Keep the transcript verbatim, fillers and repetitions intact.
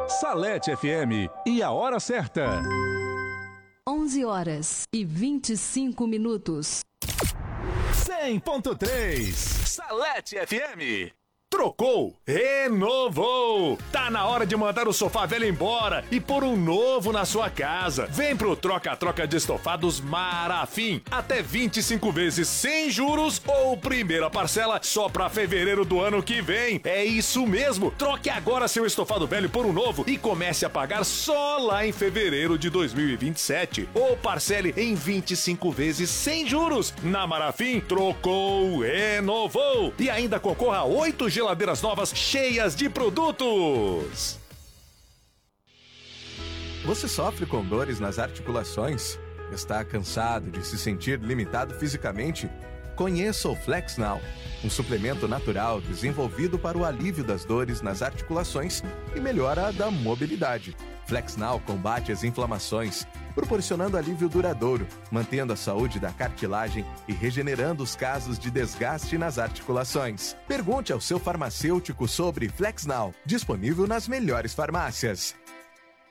Salete F M e a hora certa. onze horas e vinte e cinco minutos. cem ponto três Salete F M. Trocou, renovou. Tá na hora de mandar o sofá velho embora e pôr um novo na sua casa. Vem pro troca-troca de estofados Marafim. Até vinte e cinco vezes sem juros ou primeira parcela só pra fevereiro do ano que vem. É isso mesmo. Troque agora seu estofado velho por um novo e comece a pagar só lá em fevereiro de dois mil e vinte e sete. Ou parcele em vinte e cinco vezes sem juros. Na Marafim, trocou, renovou. E ainda concorra a oito geladeiras novas cheias de produtos. Você sofre com dores nas articulações? Está cansado de se sentir limitado fisicamente? Conheça o FlexNow, um suplemento natural desenvolvido para o alívio das dores nas articulações e melhora da mobilidade. FlexNow combate as inflamações, proporcionando alívio duradouro, mantendo a saúde da cartilagem e regenerando os casos de desgaste nas articulações. Pergunte ao seu farmacêutico sobre FlexNow, disponível nas melhores farmácias.